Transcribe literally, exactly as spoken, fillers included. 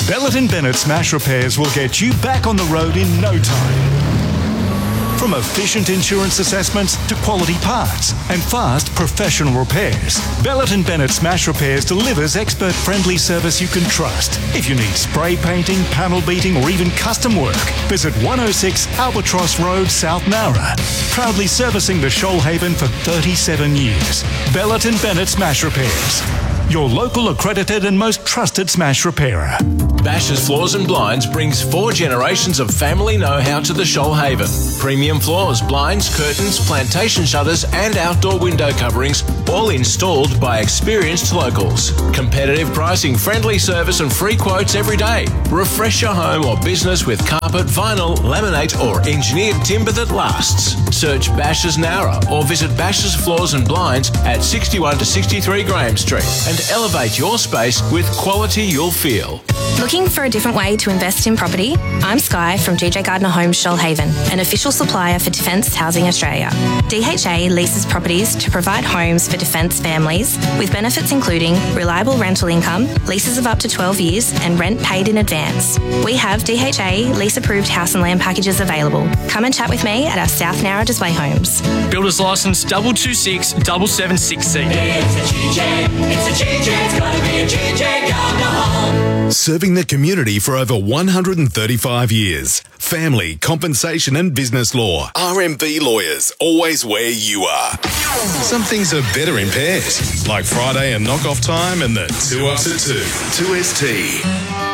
Bellett and Bennett Smash Repairs will get you back on the road in no time. From efficient insurance assessments to quality parts and fast professional repairs, Bellett and Bennett Smash Repairs delivers expert-friendly service you can trust. If you need spray painting, panel beating or even custom work, visit one oh six Albatross Road, South Nowra. Proudly servicing the Shoalhaven for thirty-seven years. Bellett and Bennett Smash Repairs. Your local accredited and most trusted smash repairer. Bashers Floors and Blinds brings four generations of family know-how to the Shoalhaven. Premium floors, blinds, curtains, plantation shutters and outdoor window coverings, all installed by experienced locals. Competitive pricing, friendly service and free quotes every day. Refresh your home or business with carpet, vinyl, laminate or engineered timber that lasts. Search Bashers Nowra or visit Bashers Floors and Blinds at sixty-one to sixty-three Graham Street and elevate your space with quality you'll feel. Looking for a different way to invest in property? I'm Sky from G J Gardner Homes Shoalhaven, an official supplier for Defence Housing Australia. D H A leases properties to provide homes for defence families with benefits including reliable rental income, leases of up to twelve years and rent paid in advance. We have D H A lease approved house and land packages available. Come and chat with me at our South Nowra Display Homes. Builders licence two two six seven seven six C. It's a G J, it's a G J, it's gotta be a G J Gardner Home. Serving the community for over one hundred thirty-five years. Family, compensation and business law. R M B Lawyers, always where you are. Some things are better in pairs, like Friday and knock-off time and the two ups at two. two S T.